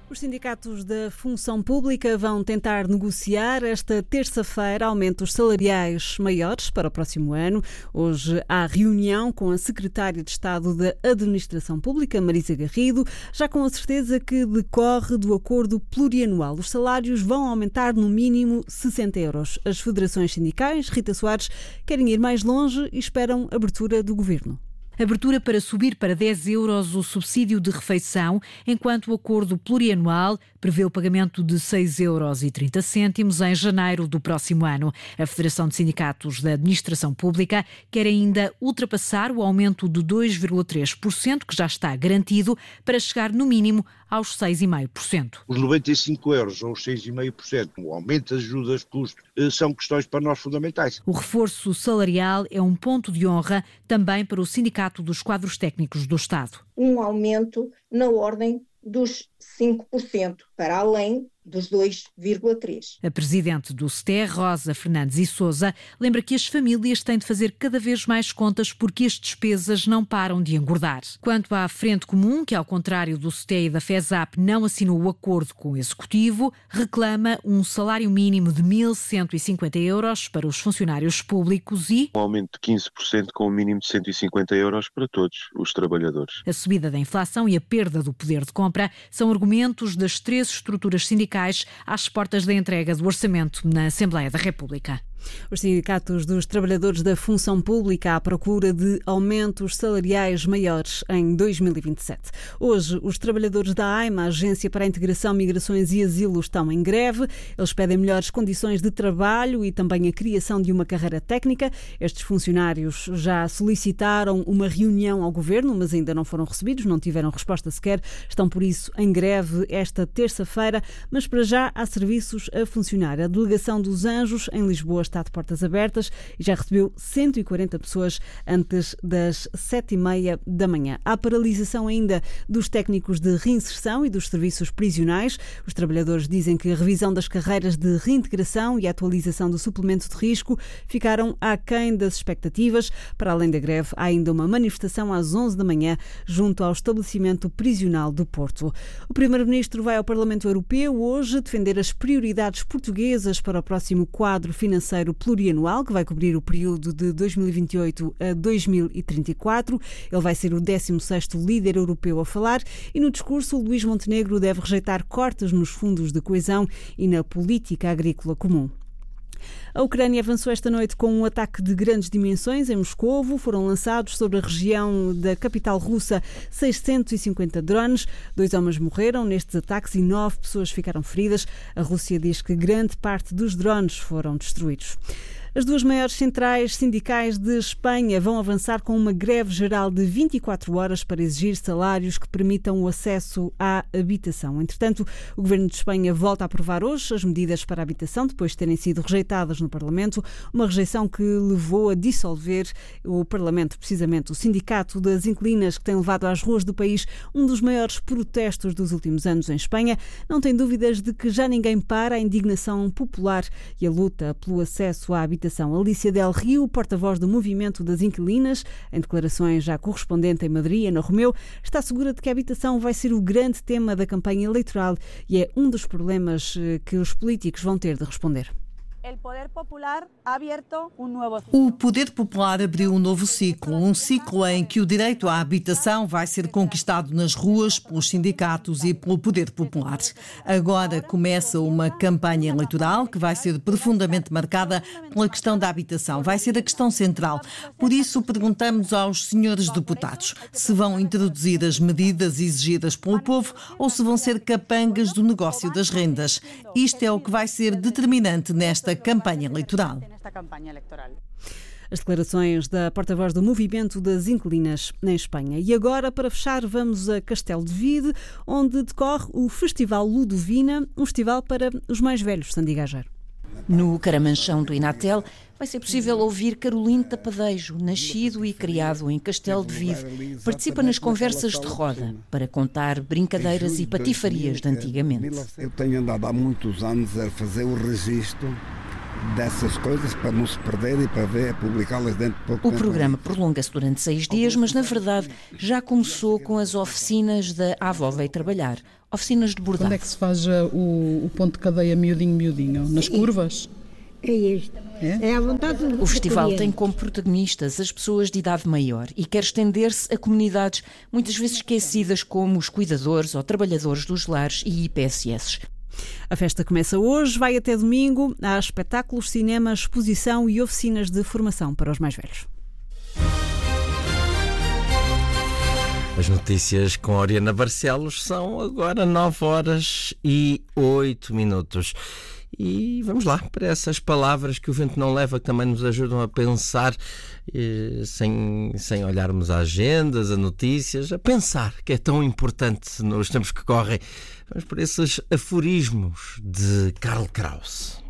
Os sindicatos da função pública vão tentar negociar esta terça-feira aumentos salariais maiores para o próximo ano. Hoje há reunião com a secretária de Estado da Administração Pública, Marisa Garrido, já com a certeza que decorre do acordo plurianual. Os salários vão aumentar no mínimo 60 euros. As federações sindicais, Rita Soares, querem ir mais longe e esperam abertura do governo. Abertura para subir para 10 euros o subsídio de refeição, enquanto o acordo plurianual prevê o pagamento de 6,30 euros em janeiro do próximo ano. A Federação de Sindicatos da Administração Pública quer ainda ultrapassar o aumento de 2,3%, que já está garantido, para chegar no mínimo aos 6,5%. Os 95 euros ou os 6,5%, o aumento das ajudas de custo, são questões para nós fundamentais. O reforço salarial é um ponto de honra também para o Sindicato dos Quadros Técnicos do Estado. Um aumento na ordem dos 5%, para além dos 2,3%. A presidente do STE, Rosa Fernandes e Sousa, lembra que as famílias têm de fazer cada vez mais contas porque as despesas não param de engordar. Quanto à Frente Comum, que ao contrário do STE e da FESAP não assinou o acordo com o Executivo, reclama um salário mínimo de 1.150 euros para os funcionários públicos e um aumento de 15% com um mínimo de 150 euros para todos os trabalhadores. A subida da inflação e a perda do poder de compra são argumentos das três estruturas sindicais às portas da entrega do orçamento na Assembleia da República. Os sindicatos dos trabalhadores da função pública à procura de aumentos salariais maiores em 2027. Hoje, os trabalhadores da AIMA, Agência para a Integração, Migrações e Asilo, estão em greve. Eles pedem melhores condições de trabalho e também a criação de uma carreira técnica. Estes funcionários já solicitaram uma reunião ao governo, mas ainda não foram recebidos, não tiveram resposta sequer. Estão, por isso, em greve esta terça-feira, mas para já há serviços a funcionar. A Delegação dos Anjos, em Lisboa, está de portas abertas e já recebeu 140 pessoas antes das 7h30 da manhã. Há paralisação ainda dos técnicos de reinserção e dos serviços prisionais. Os trabalhadores dizem que a revisão das carreiras de reintegração e a atualização do suplemento de risco ficaram aquém das expectativas. Para além da greve, há ainda uma manifestação às 11 da manhã junto ao estabelecimento prisional do Porto. O Primeiro-Ministro vai ao Parlamento Europeu hoje defender as prioridades portuguesas para o próximo quadro financeiro plurianual, que vai cobrir o período de 2028 a 2034. Ele vai ser o 16º líder europeu a falar e no discurso Luís Montenegro deve rejeitar cortes nos fundos de coesão e na política agrícola comum. A Ucrânia avançou esta noite com um ataque de grandes dimensões em Moscovo. Foram lançados sobre a região da capital russa 650 drones. 2 homens morreram nestes ataques e 9 pessoas ficaram feridas. A Rússia diz que grande parte dos drones foram destruídos. As duas maiores centrais sindicais de Espanha vão avançar com uma greve geral de 24 horas para exigir salários que permitam o acesso à habitação. Entretanto, o Governo de Espanha volta a aprovar hoje as medidas para a habitação, depois de terem sido rejeitadas no Parlamento, uma rejeição que levou a dissolver o Parlamento, precisamente o Sindicato das Inquilinas, que tem levado às ruas do país um dos maiores protestos dos últimos anos em Espanha. Não tem dúvidas de que já ninguém para a indignação popular e a luta pelo acesso à habitação. Alicia Del Rio, porta-voz do Movimento das Inquilinas, em declarações já correspondente em Madrid, Ana Romeu, está segura de que a habitação vai ser o grande tema da campanha eleitoral e é um dos problemas que os políticos vão ter de responder. O Poder Popular abriu um novo ciclo, um ciclo em que o direito à habitação vai ser conquistado nas ruas, pelos sindicatos e pelo Poder Popular. Agora começa uma campanha eleitoral que vai ser profundamente marcada pela questão da habitação. Vai ser a questão central. Por isso, perguntamos aos senhores deputados se vão introduzir as medidas exigidas pelo povo ou se vão ser capangas do negócio das rendas. Isto é o que vai ser determinante nesta campanha eleitoral. As declarações da porta-voz do Movimento das Inquilinas em Espanha. E agora, para fechar, vamos a Castelo de Vide, onde decorre o Festival Ludovina, um festival para os mais velhos, Sandy Gageiro. No Caramanchão do Inatel vai ser possível ouvir Carolino Tapadejo, nascido e criado em Castelo de Vide. Participa nas conversas de roda para contar brincadeiras e patifarias de antigamente. Eu tenho andado há muitos anos a fazer o registro dessas coisas para não se perder e para ver, publicá-las dentro de pouco tempo. O programa prolonga-se durante 6 dias, mas na verdade já começou com as oficinas da Avó Veio Trabalhar, oficinas de bordado. Onde é que se faz o ponto de cadeia miudinho? Nas curvas? É este. É à vontade do O festival cliente. tem como protagonistas as pessoas de idade maior e quer estender-se a comunidades muitas vezes esquecidas, como os cuidadores ou trabalhadores dos lares e IPSS. A festa começa hoje, vai até domingo. Há espetáculos, cinema, exposição e oficinas de formação para os mais velhos. As notícias com a Oriana Barcelos são agora 9h08. E vamos lá para essas palavras que o vento não leva, que também nos ajudam a pensar, sem olharmos a agendas, a notícias, a pensar, que é tão importante nos tempos que correm. Vamos para esses aforismos de Karl Kraus.